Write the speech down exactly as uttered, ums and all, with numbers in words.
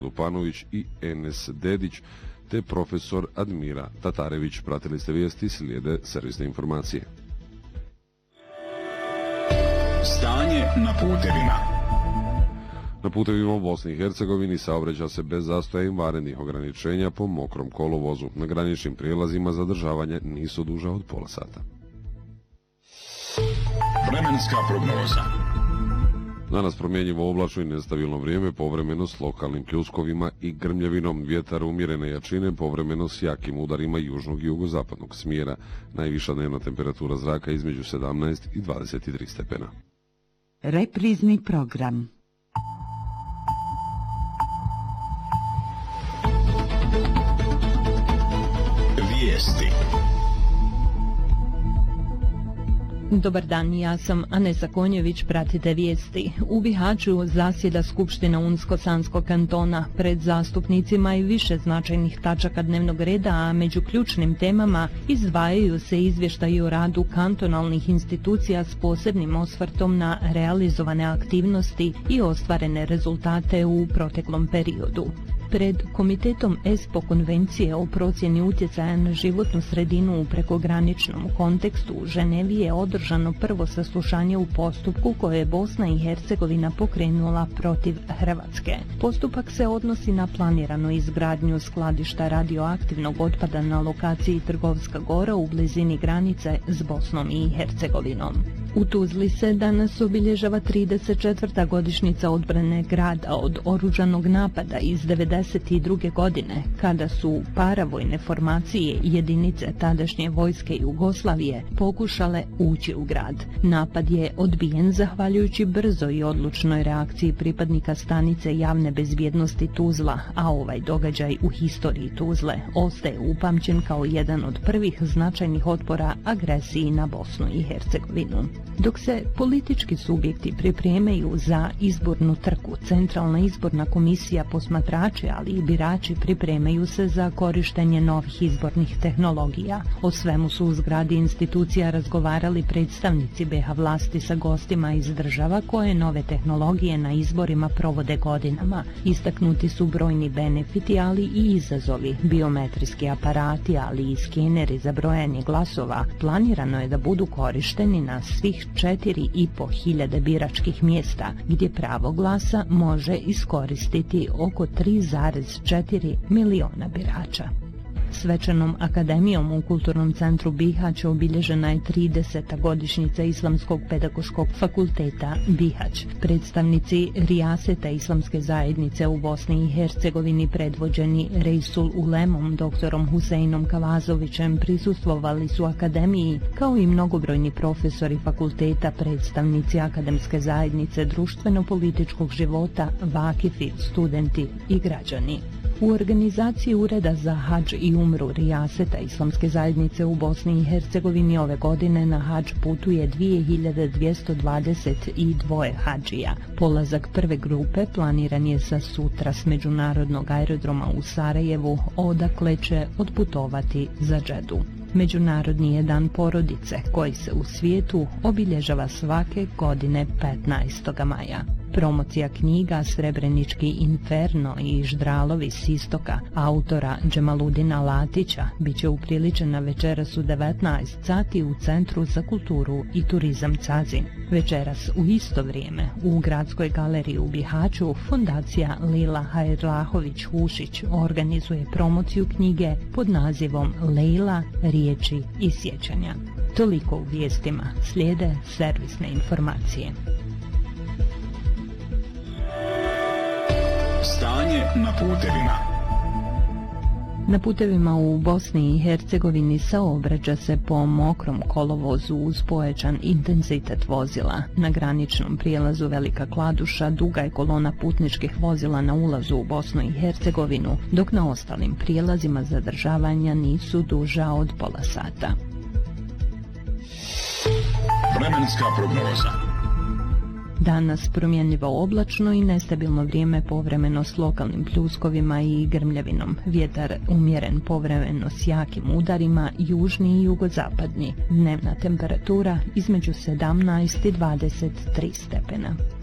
Dupanović i Enes Dedić, te profesor Admira Tatarević. Pratili ste vijesti, slijede servisne informacije. Stanje na putevima. Na putevima u Bosni i Hercegovini saobraća se bez zastoja i vanrednih ograničenja po mokrom kolovozu. Na graničnim prijelazima zadržavanja nisu duža od pola sata. Vremenska prognoza. Danas promjenjivo oblačno i nestabilno vrijeme, povremeno s lokalnim pljuskovima i grmljavinom. Vjetar umjerene jačine, povremeno s jakim udarima južnog i jugozapadnog smjera. Najviša dnevna temperatura zraka između sedamnaest i dvadeset tri stepena. Reprizni program. Vijesti. Dobar dan, ja sam Anesa Konjević, pratite vijesti. U Bihaću zasjeda Skupština Unsko-Sanskog kantona. Pred zastupnicima i više značajnih tačaka dnevnog reda, a među ključnim temama izdvajaju se izvještaji o radu kantonalnih institucija s posebnim osvrtom na realizovane aktivnosti i ostvarene rezultate u proteklom periodu. Pred Komitetom ESPO konvencije o procjeni utjecaja na životnu sredinu u prekograničnom kontekstu u Ženevi je održano prvo saslušanje u postupku koje je Bosna i Hercegovina pokrenula protiv Hrvatske. Postupak se odnosi na planiranu izgradnju skladišta radioaktivnog otpada na lokaciji Trgovska Gora u blizini granice s Bosnom i Hercegovinom. U Tuzli se danas obilježava trideset četvrta godišnjica odbrane grada od oružanog napada iz devedeset druge godine, kada su paravojne formacije i jedinice tadašnje vojske Jugoslavije pokušale ući u grad. Napad je odbijen zahvaljujući brzoj i odlučnoj reakciji pripadnika stanice javne bezbjednosti Tuzla, a ovaj događaj u historiji Tuzle ostaje upamćen kao jedan od prvih značajnih otpora agresiji na Bosnu i Hercegovinu. Dok se politički subjekti pripremaju za izbornu trku, Centralna izborna komisija, posmatrači, ali i birači pripremaju se za korištenje novih izbornih tehnologija. O svemu su u zgradi institucija razgovarali predstavnici be ha vlasti sa gostima iz država koje nove tehnologije na izborima provode godinama. Istaknuti su brojni benefiti, ali i izazovi. Biometrijski aparati, ali i skeneri za brojanje glasova planirano je da budu korišteni na svih četiri i po hiljade biračkih mjesta, gdje pravo glasa može iskoristiti oko tri zarez četiri miliona birača. Svečanom akademijom u Kulturnom centru Bihać obilježena je trideseta godišnjica Islamskog pedagoškog fakulteta Bihać. Predstavnici Rijaseta Islamske zajednice u Bosni i Hercegovini predvođeni Reisul Ulemom doktorom Huseinom Kavazovićem prisustvovali su akademiji, kao i mnogobrojni profesori fakulteta, predstavnici akademske zajednice, društveno-političkog života, vakifi, studenti i građani. U organizaciji Ureda za hadž i umru Rijaseta Islamske zajednice u Bosni i Hercegovini ove godine na hadž putuje dvije hiljade dvjesto dvadeset dva hadžija. Polazak prve grupe planiran je za sutra s međunarodnog aerodroma u Sarajevu, odakle će otputovati za Džedu. Međunarodni je dan porodice, koji se u svijetu obilježava svake godine petnaestog maja. Promocija knjiga Srebrenički inferno i Ždralovi s istoka autora Džemaludina Latića bit će upriličena večeras u devetnaest sati u Centru za kulturu i turizam Cazin. Večeras u isto vrijeme u Gradskoj galeriji u Bihaću fondacija Lila Hajrlahović-Hušić organizuje promociju knjige pod nazivom Lejla, riječi i sjećanja. Toliko u vijestima, slijede servisne informacije. Stanje na putevima. Na putevima u Bosni i Hercegovini saobraća se po mokrom kolovozu uz pojačan intenzitet vozila. Na graničnom prijelazu Velika Kladuša duga je kolona putničkih vozila na ulazu u Bosnu i Hercegovinu, dok na ostalim prijelazima zadržavanja nisu duža od pola sata. Vremenska prognoza. Danas promjenljivo oblačno i nestabilno vrijeme, povremeno s lokalnim pljuskovima i grmljavinom. Vjetar umjeren povremeno s jakim udarima, južni i jugozapadni. Dnevna temperatura između sedamnaest i dvadeset tri stepena.